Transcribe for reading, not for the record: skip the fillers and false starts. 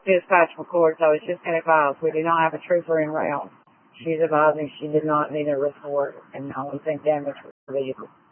Dispatch records, I was just going to advise, we do not have a trooper in route. She's advising she did not need a report and I don't think damage was the vehicle.